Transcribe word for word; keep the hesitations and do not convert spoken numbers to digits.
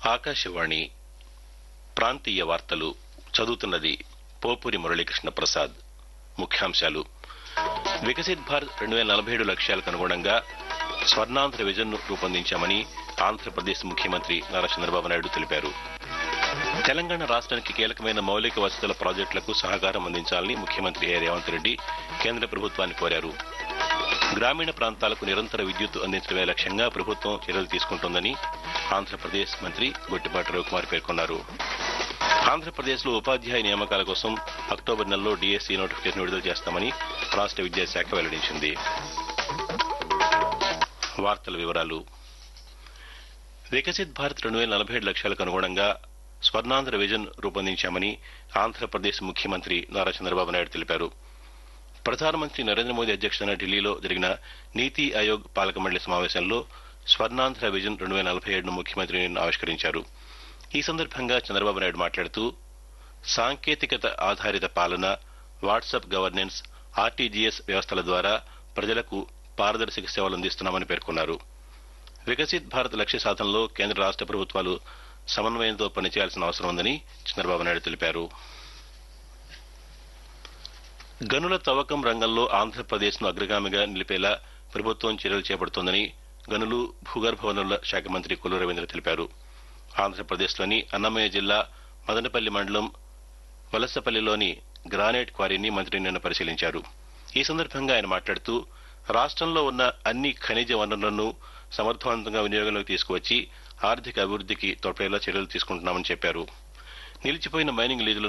ఆకాశవాణి ప్రాంతీయ వార్తలు చదువుతున్నది పోపురి మురళీకృష్ణ ప్రసాద్. ముఖ్యాంశాలు: వికసిత్ భారత్ రెండు వేల నలభై ఏడు లక్ష్యాలకు అనుగుణంగా స్వర్ణాంధ్ర విజన్ ను రూపొందించామని ఆంధ్రప్రదేశ్ ముఖ్యమంత్రి నారా చంద్రబాబు నాయుడు తెలిపారు. తెలంగాణ రాష్ట్రానికి కీలకమైన మౌలిక వసతుల ప్రాజెక్టులకు సహకారం అందించాలని ముఖ్యమంత్రి ఏ రేవంత్ రెడ్డి కేంద్ర ప్రభుత్వాన్ని కోరారు. గ్రామీణ ప్రాంతాలకు నిరంతర విద్యుత్ అందించడమే లక్ష్యంగా ప్రభుత్వం చర్యలు తీసుకుంటోందని ఆంధ్రప్రదేశ్ మంత్రి గొట్టిపాటి రవికుమార్ పేర్కొన్నారు. ఆంధ్రప్రదేశ్ లో ఉపాధ్యాయ నియామకాల కోసం అక్టోబర్ నెలలో డీఎస్సీ నోటిఫికేషన్ విడుదల చేస్తామని రాష్ట్ర విద్యాశాఖ వెల్లడించింది. వార్తల వివరాలు: వికసిత్ భారత్ రెండు వేల నలభై ఏడు లక్ష్యాలకు అనుగుణంగా స్వర్ణాంధ్ర విజన్ రూపొందించామని ఆంధ్రప్రదేశ్ ముఖ్యమంత్రి నారా చంద్రబాబు నాయుడు తెలిపారు. ప్రధానమంత్రి నరేంద్ర మోదీ అధ్యక్షతన ఢిల్లీలో జరిగిన నీతి ఆయోగ్ పాలక మండలి సమావేశంలో స్వర్ణాంధ్ర విజన్ రెండు వేల నలభై ఏడును ముఖ్యమంత్రి నిన్న ఆవిష్కరించారు. ఈ సందర్భంగా చంద్రబాబు నాయుడు మాట్లాడుతూ సాంకేతికత ఆధారిత పాలన, వాట్సాప్ గవర్నెన్స్, ఆర్టీజీఎస్ వ్యవస్థల ద్వారా ప్రజలకు పారదర్శక సేవలు అందిస్తున్నామని పేర్కొన్నారు. వికసిత్ భారత్ లక్ష్య సాధనలో కేంద్ర రాష్ట్ర ప్రభుత్వాలు సమన్వయంతో పనిచేయాల్సిన అవసరం ఉందని చంద్రబాబు నాయుడు తెలిపారు. గనుల తవ్వకం రంగంలో ఆంధ్రప్రదేశ్ ను అగ్రగామిగా నిలిపేలా ప్రభుత్వం చర్యలు చేపడుతోందని గనులు, భూగర్భ వనరుల శాఖ మంత్రి కొల్లు రవీంద్ర తెలిపారు. ఆంధ్రప్రదేశ్లోని అన్నమయ్య జిల్లా మదనపల్లి మండలం వలసపల్లిలోని గ్రానైట్ క్వారీని మంత్రి నిన్న పరిశీలించారు. ఈ సందర్భంగా ఆయన మాట్లాడుతూ రాష్ట్రంలో ఉన్న అన్ని ఖనిజ వనరులను సమర్థవంతంగా వినియోగంలోకి తీసుకువచ్చి ఆర్థిక అభివృద్ధికి తోడ్పడేలా చర్యలు తీసుకుంటున్నామని చెప్పారు. నిలిచిపోయిన మైనింగ్ లీజులను